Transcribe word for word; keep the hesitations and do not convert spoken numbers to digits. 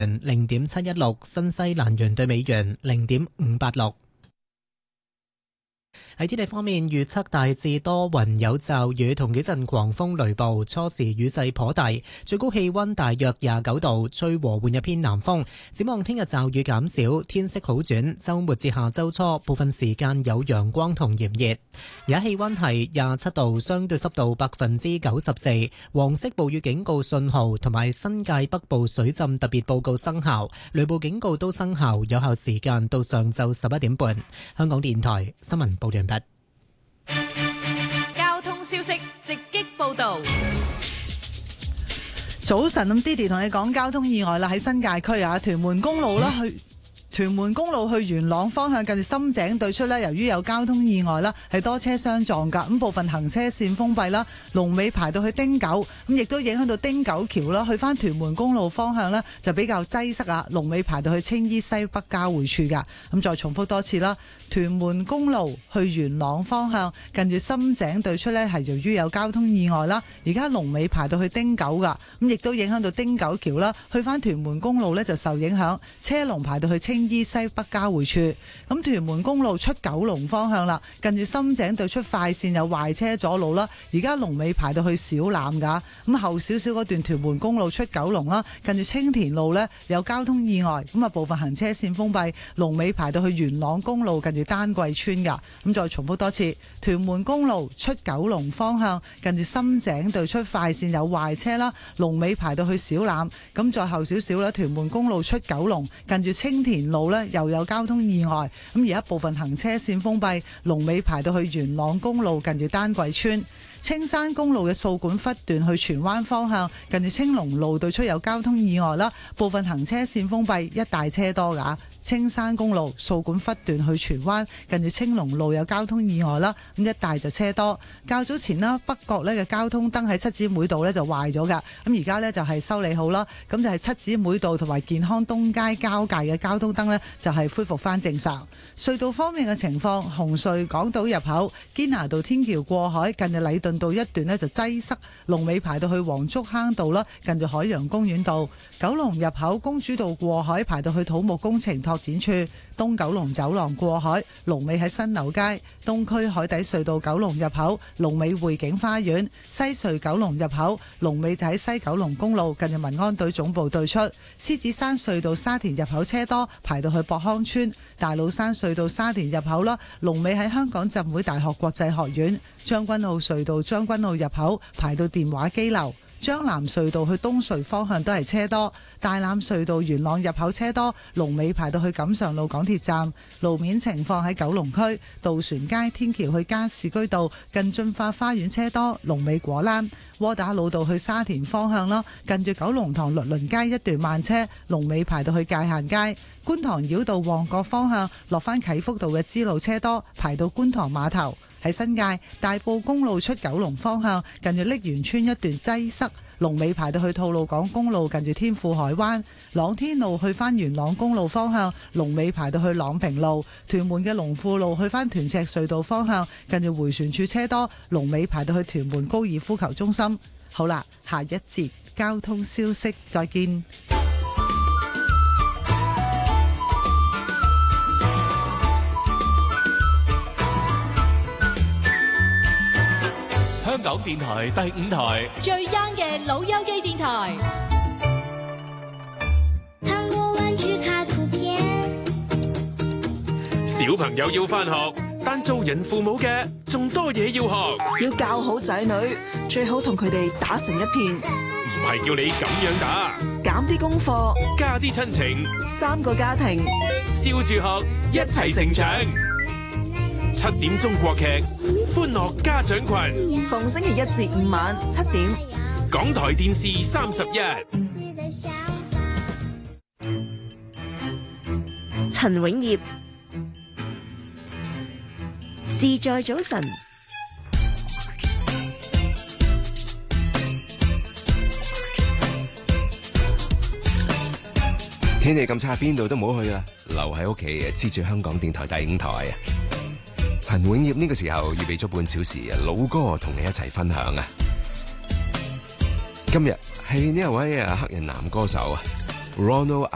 零點七一六，新西蘭元對美元零點五八六。喺天氣方面，預測大致多雲有驟雨同幾陣狂風雷暴，初時雨勢頗大，最高氣溫大約廿九度，吹和緩一偏南風。展望聽日驟雨減少，天色好轉，週末至下週初部分時間有陽光同炎熱。而家氣溫係廿七度，相對濕度百分之九十四，黃色暴雨警告信號同埋新界北部水浸特別報告生效，雷暴警告都生效，有效時間到上晝十一點半。香港電台新聞報道完畢。 交通消息直擊報道。 早晨，咁 Didi 同你講交通意外啦，喺新界區啊，屯門公路啦去。屯門公路去元朗方向近住深井對出呢，由於有交通意外啦，係多車相撞㗎，咁部分行車線封閉啦，龍尾排到去汀九，咁亦都影響到汀九橋啦，去返屯門公路方向呢，就比較擠塞啊，龍尾排到去青衣西北交匯處㗎。咁再重複多次啦，屯門公路去元朗方向近住深井對出呢，係由於有交通意外啦，而家龍尾排到去汀九㗎，咁亦都影響到汀九橋啦，去返屯門公路呢，就受影響，車龍排到去青依西北交匯處。咁屯門公路出九龍方向啦，近住深井對出快線有壞車阻路啦，而家龍尾排到去小欖噶。咁後少少嗰段屯門公路出九龍啦，近住青田路呢，有交通意外，咁啊部分行車線封閉，龍尾排到去元朗公路近住丹桂村噶。咁再重複多次，屯門公路出九龍方向近住深井對出快線有壞車啦，龍尾排到去小欖。咁再後少少啦，屯門公路出九龍近住青田路呢，又有交通意外，咁而家部分行車線封閉，龍尾排到去元朗公路近住丹桂村。青山公路嘅掃管笏段去荃灣方向，近住青龍路對出有交通意外啦，部分行車線封閉，一大車多㗎。青山公路掃管笏段去荃灣，近住青龍路有交通意外啦，咁一帶就車多。較早前啦，北角呢嘅交通燈喺七姊妹道呢就壞咗㗎，咁而家呢就係修理好啦，咁就係七姊妹道同埋健康東街交界嘅交通燈呢就係恢復翻正常。隧道方面嘅情況，紅隧港島入口堅拿道天橋過海，近住禮頓道一段呢就擠塞，龍尾排到去黃竹坑道啦，近住海洋公園道。九龍入口公主道過海排到去土木工程拓展處，東九龍走廊過海龍尾喺新樓街，東區海底隧道九龍入口龍尾匯景花園，西隧九龍入口龍尾就喺西九龍公路近住民安隊總部對出，獅子山隧道沙田入口車多排到去博康村，大老山隧道沙田入口啦，龍尾喺香港浸會大學國際學院，將軍澳隧道將軍澳入口排到電話機樓。將南隧道去東隧方向都係車多，大欖隧道元朗入口車多，龍尾排到去錦上路港鐵站。路面情況喺九龍區渡船街天橋去加士居道近駿發花園車多，龍尾果欄。窩打老道去沙田方向啦，近住九龍塘律倫街一段慢車，龍尾排到去界限街。觀塘繞道旺角方向落返啟福道嘅支路車多，排到觀塘碼頭。喺新界大埔公路出九龍方向，近住瀝源村一段擠塞，龍尾排到去吐露港公路近住天富海灣。朗天路去返元朗公路方向，龍尾排到去朗平路。屯門嘅龍富路去返屯赤隧道方向，近住迴旋處車多，龍尾排到去屯門高爾夫球中心。好啦，下一節交通消息再見。 香港電台第五台最 young 嘅老友記電台。 糖果玩具卡圖片。 小朋友要返學，但做人父母嘅仲多嘢要學。 要教好仔女，最好同佢哋打成一片。 唔係叫你咁樣打， 減啲功課， 加啲親情， 三個家庭， 笑住學，一齊成長。七點鐘國劇歡樂家長群， 逢星期一至五晚七點， 港台電視三十一。 陳永業，自在早晨。 天氣咁差，邊度都唔好去啊！留喺屋企黐住香港電台第五台啊！陳永業呢個時候預備咗半小時老歌同你一齊分享啊！今日係呢一位啊黑人男歌手啊 Ronald